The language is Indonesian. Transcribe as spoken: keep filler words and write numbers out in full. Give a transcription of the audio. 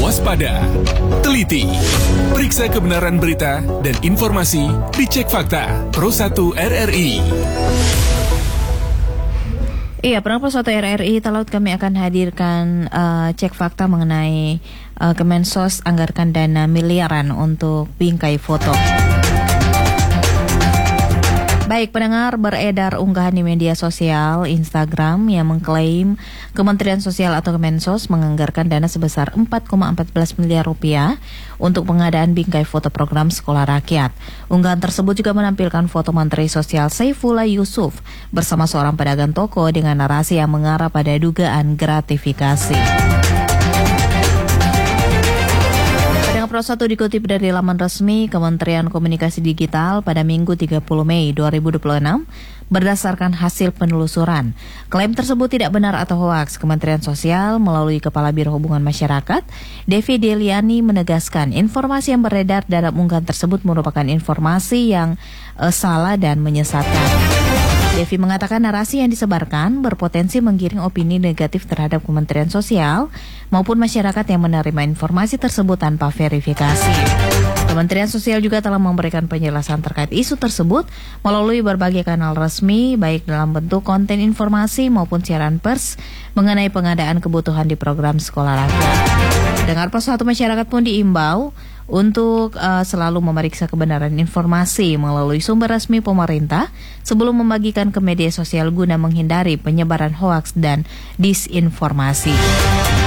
Waspada, teliti, periksa kebenaran berita dan informasi dicek fakta Pro satu R R I. Iya, Pro satu R R I Talaut kami akan hadirkan uh, cek fakta mengenai uh, Kemensos anggarkan dana miliaran untuk bingkai foto. Baik, pendengar, beredar unggahan di media sosial Instagram yang mengklaim Kementerian Sosial atau Kemensos menganggarkan dana sebesar empat koma empat belas miliar rupiah untuk pengadaan bingkai foto program sekolah rakyat. Unggahan tersebut juga menampilkan foto Menteri Sosial Saifullah Yusuf bersama seorang pedagang toko dengan narasi yang mengarah pada dugaan gratifikasi. Pro satu dikutip dari laman resmi Kementerian Komunikasi Digital pada Minggu tiga puluh Mei dua ribu dua puluh enam berdasarkan hasil penelusuran. Klaim tersebut tidak benar atau hoaks. Kementerian Sosial melalui Kepala Biro Hubungan Masyarakat, Devi Deliani, menegaskan informasi yang beredar dalam unggahan tersebut merupakan informasi yang uh, salah dan menyesatkan. Devi mengatakan narasi yang disebarkan berpotensi menggiring opini negatif terhadap Kementerian Sosial maupun masyarakat yang menerima informasi tersebut tanpa verifikasi. Kementerian Sosial juga telah memberikan penjelasan terkait isu tersebut melalui berbagai kanal resmi, baik dalam bentuk konten informasi maupun siaran pers mengenai pengadaan kebutuhan di program sekolah rakyat. Dengar persatu masyarakat pun diimbau untuk uh, selalu memeriksa kebenaran informasi melalui sumber resmi pemerintah sebelum membagikan ke media sosial guna menghindari penyebaran hoaks dan disinformasi.